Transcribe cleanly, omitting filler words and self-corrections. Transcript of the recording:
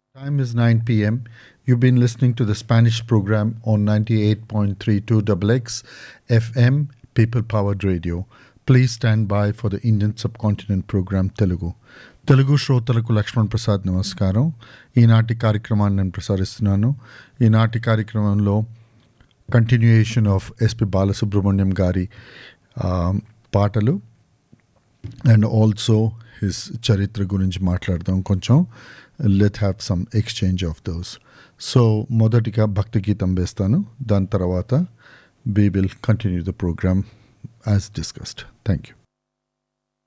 Time is 9 p.m. You've been listening to the Spanish program on 98.32 X FM People Powered Radio. Please stand by for the Indian Subcontinent program Telugu. Telugu శ్రోతలకు లక్ష్మణ్ ప్రసాద్ నమస్కారం. ఈనాటి కార్యక్రమాన్ని నేను ప్రసారిస్తున్నాను. ఈనాటి కార్యక్రమంలో continuation of SP Balasubrahmanyam గారి పాటలు and also his చరిత్ర గురించి మాట్లాడదాం కొంచెం. Let have some exchange of those. So మొదటిగా భక్తి గీతం వేస్తాను, దాని తర్వాత we will continue the program as discussed. Thank you.